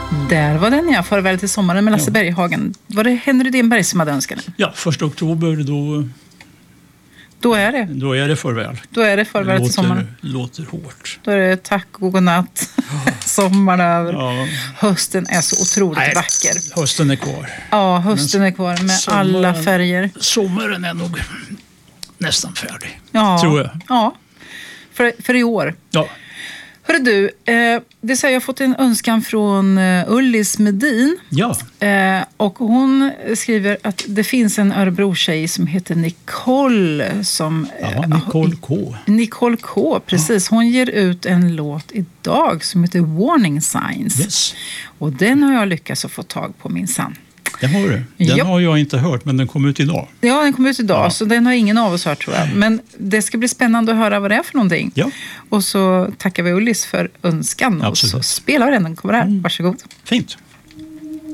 Där var den, ja. Farväl till sommaren med Lasse Berghagen. Var det Henry Stenberg som hade önskat den? Ja, 1 oktober Då är det. Då är det farväl. Då är det farväl till sommaren. Låter hårt. Då är det tack och godnatt. Sommaren över. Ja. Hösten är så otroligt vacker. Hösten är kvar. Ja, hösten är kvar med alla färger. Sommaren är nog nästan färdig. Ja, tror jag. Ja, för i år. Ja. Hörru du, det säger jag har fått en önskan från Ullis Medin. Ja. Och hon skriver att det finns en Örebro-tjej som heter Nicole. Nicole K. Nicole K, precis. Hon ger ut en låt idag som heter Warning Signs. Yes. Och den har jag lyckats att få tag på minsann. Den har du. Den har jag inte hört, men den kom ut idag. Ja, den kom ut idag, så den har ingen av oss hört tror jag. Men det ska bli spännande att höra vad det är för någonting. Ja. Och så tackar vi Ullis för önskan. Absolut. Och så spelar vi den kommer här. Varsågod. Fint.